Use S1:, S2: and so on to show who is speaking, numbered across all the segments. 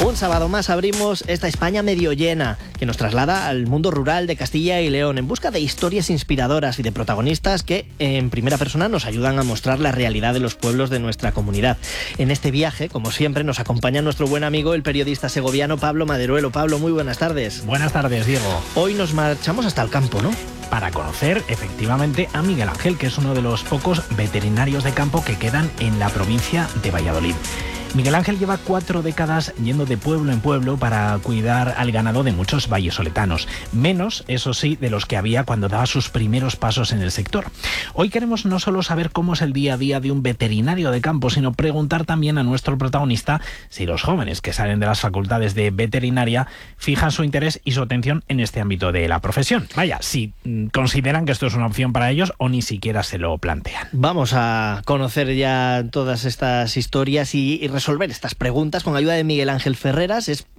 S1: Un sábado más abrimos esta España medio llena, que nos traslada al mundo rural de Castilla y León en busca de historias inspiradoras y de protagonistas que en primera persona nos ayudan a mostrar la realidad de los pueblos de nuestra comunidad. En este viaje, como siempre, nos acompaña nuestro buen amigo, el periodista segoviano Pablo Maderuelo. Pablo, muy buenas tardes.
S2: Buenas tardes, Diego.
S1: Hoy nos marchamos hasta el campo, ¿no?
S2: Para conocer efectivamente a Miguel Ángel, que es uno de los pocos veterinarios de campo que quedan en la provincia de Valladolid. Miguel Ángel lleva 4 décadas yendo de pueblo en pueblo para cuidar al ganado de muchos vallesoletanos, menos, eso sí, de los que había cuando daba sus primeros pasos en el sector. Hoy queremos no solo saber cómo es el día a día de un veterinario de campo, sino preguntar también a nuestro protagonista si los jóvenes que salen de las facultades de veterinaria fijan su interés y su atención en este ámbito de la profesión. Vaya, si consideran que esto es una opción para ellos o ni siquiera se lo plantean.
S1: Vamos a conocer ya todas estas historias y resolver estas preguntas con ayuda de Miguel Ángel Ferreras. Es,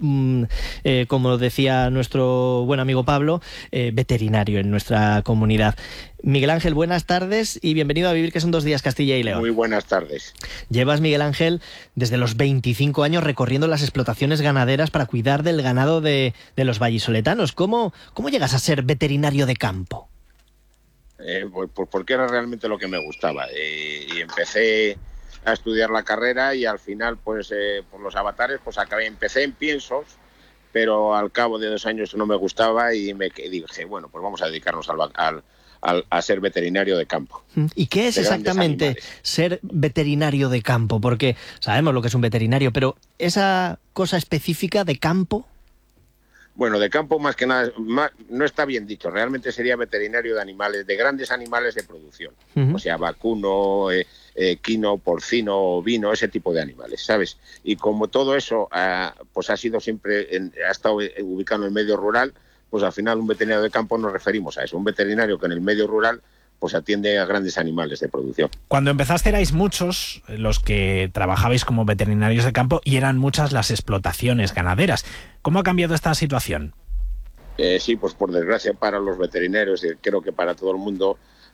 S1: como decía nuestro buen amigo Pablo, veterinario en nuestra comunidad. Miguel Ángel, buenas tardes y bienvenido a Vivir, que son 2 días Castilla y León.
S3: Muy buenas tardes.
S1: Llevas, Miguel Ángel, desde los 25 años recorriendo las explotaciones ganaderas para cuidar del ganado de los vallisoletanos. ¿Cómo llegas a ser veterinario de campo?
S3: Pues porque era realmente lo que me gustaba. Y empecé a estudiar la carrera y al final, pues por los avatares, pues empecé en piensos, pero al cabo de 2 años no me gustaba y dije, bueno, pues vamos a dedicarnos a ser veterinario de campo.
S1: ¿Y qué es exactamente ser veterinario de campo? Porque sabemos lo que es un veterinario, pero esa cosa específica de campo...
S3: Bueno, de campo más que nada, no está bien dicho, realmente sería veterinario de animales, de grandes animales de producción, o sea, vacuno, equino, porcino, ovino, ese tipo de animales, ¿sabes? Y como todo eso pues ha sido siempre, ha estado ubicado en el medio rural, pues al final un veterinario de campo nos referimos a eso, un veterinario que en el medio rural pues atiende a grandes animales de producción.
S2: Cuando empezaste erais muchos los que trabajabais como veterinarios de campo y eran muchas las explotaciones ganaderas. ¿Cómo ha cambiado esta situación?
S3: Sí, pues por desgracia para los veterinarios, creo que para todo el mundo,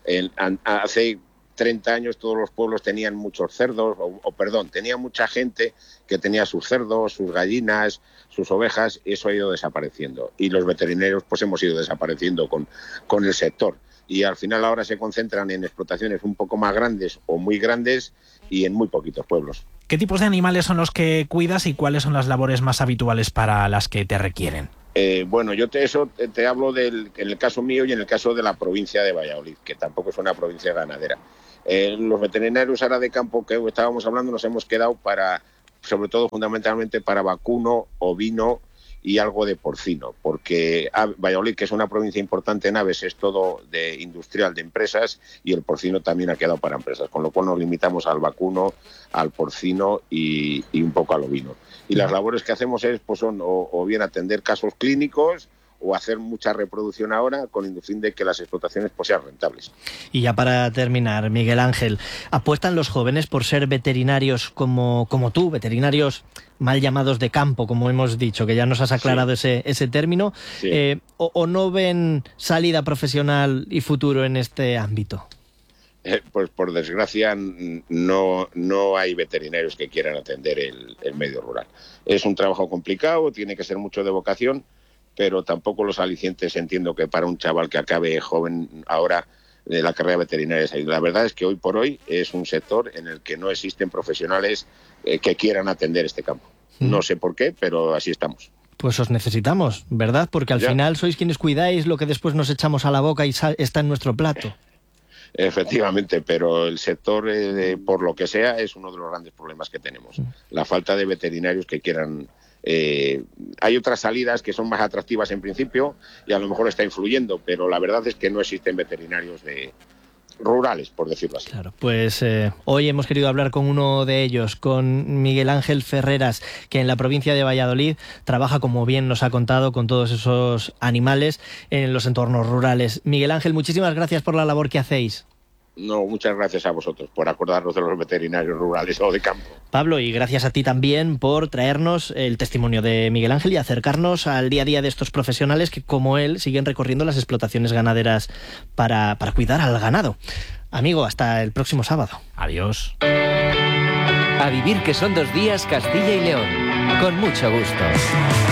S3: hace 30 años todos los pueblos tenían muchos cerdos, tenía mucha gente que tenía sus cerdos, sus gallinas, sus ovejas, y eso ha ido desapareciendo. Y los veterinarios pues hemos ido desapareciendo con el sector. Y al final ahora se concentran en explotaciones un poco más grandes o muy grandes y en muy poquitos pueblos.
S2: ¿Qué tipos de animales son los que cuidas y cuáles son las labores más habituales para las que te requieren?
S3: Bueno, yo te hablo en el caso mío y en el caso de la provincia de Valladolid, que tampoco es una provincia ganadera. Los veterinarios ahora de campo que estábamos hablando nos hemos quedado sobre todo fundamentalmente para vacuno, ovino y algo de porcino, porque Valladolid, que es una provincia importante en aves, es todo de industrial, de empresas, y el porcino también ha quedado para empresas, con lo cual nos limitamos al vacuno, al porcino y un poco al ovino. Y las labores que hacemos son o bien atender casos clínicos o hacer mucha reproducción ahora con el fin de que las explotaciones pues sean rentables.
S1: Y ya para terminar, Miguel Ángel, ¿apuestan los jóvenes por ser veterinarios como tú, veterinarios mal llamados de campo, como hemos dicho, que ya nos has aclarado ese término,
S3: sí.
S1: o no ven salida profesional y futuro en este ámbito?
S3: Pues por desgracia no hay veterinarios que quieran atender el medio rural. Es un trabajo complicado, tiene que ser mucho de vocación, pero tampoco los alicientes entiendo que para un chaval que acabe joven ahora de la carrera veterinaria. La verdad es que hoy por hoy es un sector en el que no existen profesionales que quieran atender este campo. No sé por qué, pero así estamos.
S1: Pues os necesitamos, ¿verdad? Porque al final sois quienes cuidáis lo que después nos echamos a la boca y está en nuestro plato.
S3: Efectivamente, pero el sector, por lo que sea, es uno de los grandes problemas que tenemos. La falta de veterinarios que quieran... hay otras salidas que son más atractivas en principio y a lo mejor está influyendo, pero la verdad es que no existen veterinarios rurales, por decirlo así.
S1: Claro, pues hoy hemos querido hablar con uno de ellos, con Miguel Ángel Ferreras, que en la provincia de Valladolid trabaja, como bien nos ha contado, con todos esos animales en los entornos rurales. Miguel Ángel, muchísimas gracias por la labor que hacéis.
S3: No, muchas gracias a vosotros por acordaros de los veterinarios rurales o de campo.
S1: Pablo, y gracias a ti también por traernos el testimonio de Miguel Ángel y acercarnos al día a día de estos profesionales que, como él, siguen recorriendo las explotaciones ganaderas para cuidar al ganado. Amigo, hasta el próximo sábado.
S2: Adiós.
S4: A vivir que son 2 días Castilla y León. Con mucho gusto.